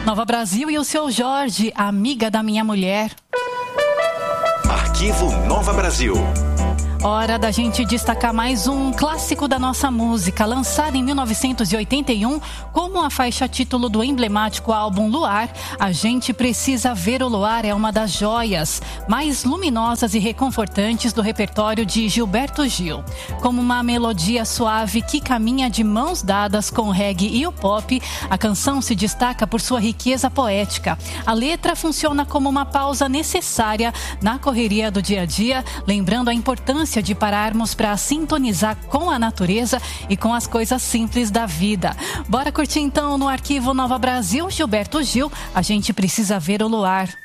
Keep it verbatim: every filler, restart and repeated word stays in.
Nova Brasil e o seu Jorge, amiga da minha mulher. Arquivo Nova Brasil. Hora da gente destacar mais um clássico da nossa música, lançado em mil novecentos e oitenta e um como a faixa título do emblemático álbum Luar. A Gente Precisa Ver o Luar é uma das joias mais luminosas e reconfortantes do repertório de Gilberto Gil. Como uma melodia suave que caminha de mãos dadas com o reggae e o pop, a canção se destaca por sua riqueza poética. A letra funciona como uma pausa necessária na correria do dia a dia, lembrando a importância de pararmos para sintonizar com a natureza e com as coisas simples da vida. Bora curtir então no Arquivo Nova Brasil, Gilberto Gil, A Gente Precisa Ver o Luar.